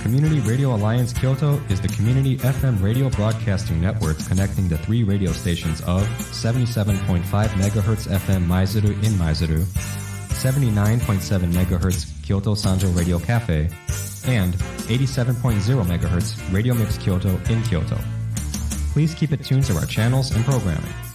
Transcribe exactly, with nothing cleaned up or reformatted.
Community Radio Alliance Kyoto is the community F M radio broadcasting network connecting the three radio stations of seventy-seven point five megahertz F M Maizuru in Maizuru, seventy-nine point seven megahertz Kyoto Sanjo Radio Cafe, and eighty-seven point zero megahertz Radio Mix Kyoto in Kyoto. Please keep it tuned to our channels and programming.